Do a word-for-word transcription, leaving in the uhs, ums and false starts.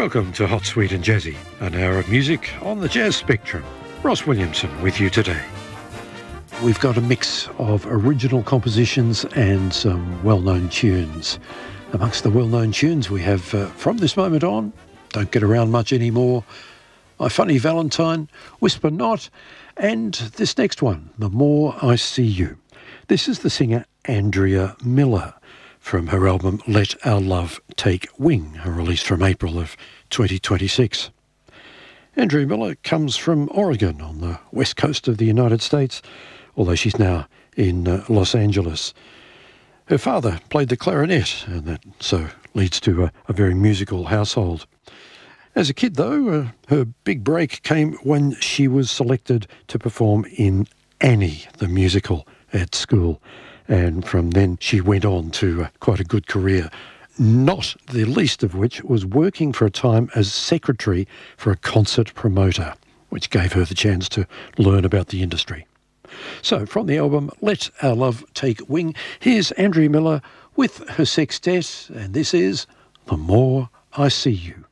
Welcome to Hot, Sweet and Jazzy, an hour of music on the Jazz Spectrum. Ross Williamson with you today. We've got a mix of original compositions and some well-known tunes. Amongst the well-known tunes we have uh, From This Moment On, Don't Get Around Much Anymore, My Funny Valentine, Whisper Not, and this next one, The More I See You. This is the singer Andrea Miller from her album Let Our Love Take Wing, a release from April of twenty twenty-six. Andrea Miller comes from Oregon on the west coast of the United States, although she's now in uh, Los Angeles. Her father played the clarinet, and that so leads to a, a very musical household. As a kid, though, uh, her big break came when she was selected to perform in Annie, the musical, at school. And from then she went on to uh, quite a good career, not the least of which was working for a time as secretary for a concert promoter, which gave her the chance to learn about the industry. So from the album Let Our Love Take Wing, here's Andrea Miller with her sextet, and this is The More I See You.